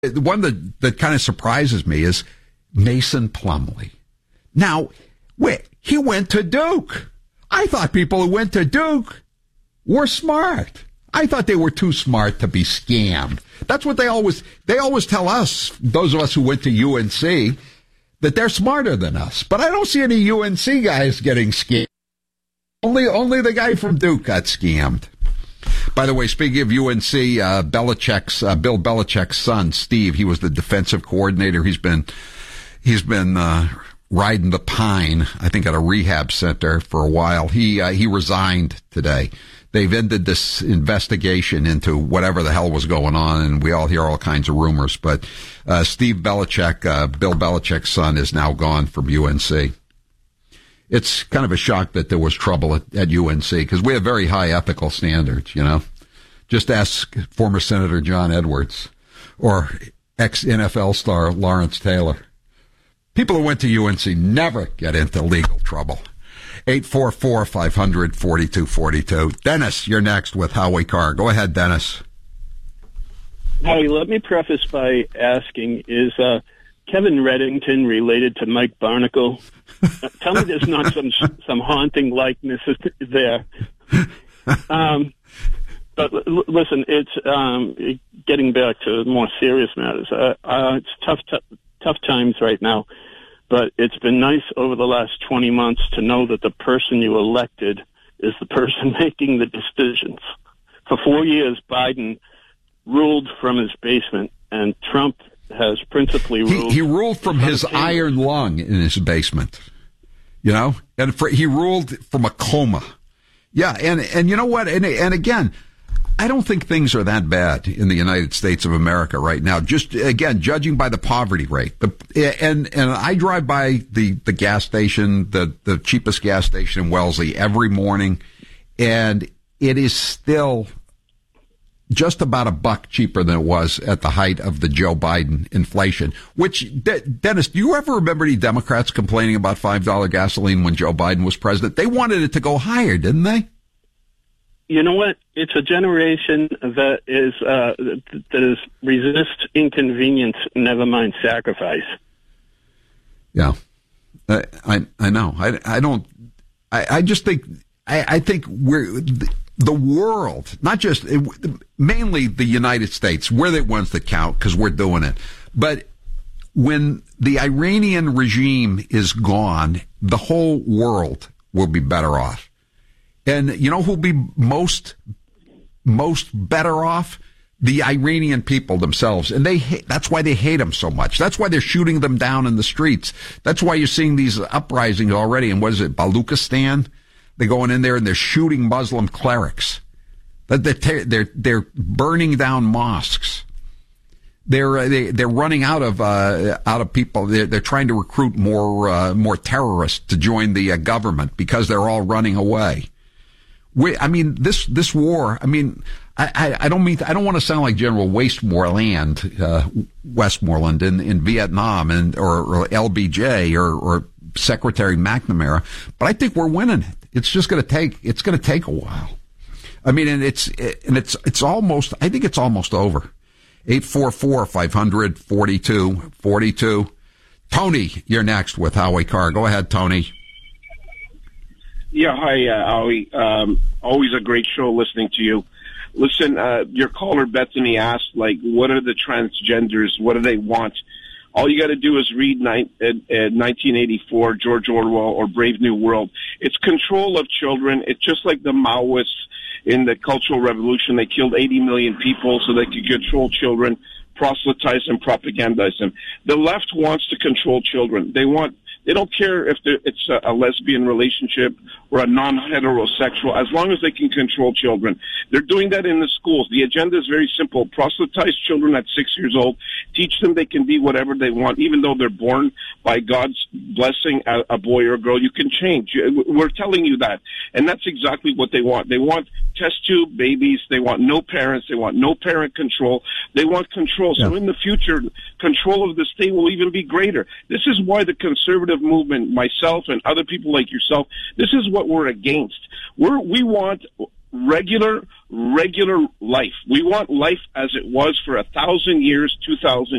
The one that kind of surprises me is Mason Plumlee. Now, wait, he went to Duke. I thought people who went to Duke were smart. I thought they were too smart to be scammed. That's what they always tell us, those of us who went to UNC, that they're smarter than us. But I don't see any UNC guys getting scammed. Only the guy from Duke got scammed. By the way, speaking of UNC, Bill Belichick's son, Steve, he was the defensive coordinator. He's been riding the pine, I think, at a rehab center for a while. He resigned today. They've ended this investigation into whatever the hell was going on, and we all hear all kinds of rumors. But Steve Belichick, Bill Belichick's son, is now gone from UNC. It's kind of a shock that there was trouble at UNC, because we have very high ethical standards, you know. Just ask former Senator John Edwards or ex-NFL star Lawrence Taylor. People who went to UNC never get into legal trouble. 844-500-4242. Dennis, you're next with Howie Carr. Go ahead, Dennis. Howie, let me preface by asking, is Kevin Reddington related to Mike Barnacle? Tell me there's not some haunting likeness there. But listen, it's getting back to more serious matters. It's tough times right now. But it's been nice over the last 20 months to know that the person you elected is the person making the decisions. For 4 years, Biden ruled from his basement, and Trump has principally ruled. He ruled from his iron lung in his basement, you know, and he ruled from a coma. Yeah, and you know what? And again, I don't think things are that bad in the United States of America right now. Just, again, judging by the poverty rate. And I drive by the gas station, the cheapest gas station in Wellesley every morning, and it is still just about $1 cheaper than it was at the height of the Joe Biden inflation. Which, Dennis, do you ever remember any Democrats complaining about $5 gasoline when Joe Biden was president? They wanted it to go higher, didn't they? You know what? It's a generation that is resist inconvenience, never mind sacrifice. Yeah, I know. I just think I think we're the world, not just mainly the United States. We're the ones that count because we're doing it. But when the Iranian regime is gone, the whole world will be better off. And you know who'll be most better off? The Iranian people themselves. And that's why they hate them so much. That's why they're shooting them down in the streets. That's why you're seeing these uprisings already. And what is it, Baluchistan? They're going in there and they're shooting Muslim clerics. They're burning down mosques. They're running out of people. They're trying to recruit more terrorists to join the government because they're all running away. This war, I don't want to sound like General Westmoreland in Vietnam or LBJ or Secretary McNamara, but I think we're winning it. It's just going to take a while. I think it's almost over. 844-500-4242. Tony, you're next with Howie Carr. Go ahead, Tony. Yeah, hi, Howie. Always a great show listening to you. Listen, your caller Bethany asked, what are the transgenders? What do they want? All you got to do is read 1984, George Orwell, or Brave New World. It's control of children. It's just like the Maoists in the Cultural Revolution. They killed 80 million people so they could control children, proselytize and propagandize them. The left wants to control children. They don't care if it's a lesbian relationship or a non-heterosexual, as long as they can control children. They're doing that in the schools. The agenda is very simple. Proselytize children at 6 years old. Teach them they can be whatever they want, even though they're born by God's blessing, a boy or a girl. You can change. We're telling you that. And that's exactly what they want. They want test tube babies. They want no parents. They want no parent control. They want control. So in the future, control of the state will even be greater. This is why the conservative movement, myself and other people like yourself, this is what we're against. We want regular life. We want life as it was for 1,000 years, 2,000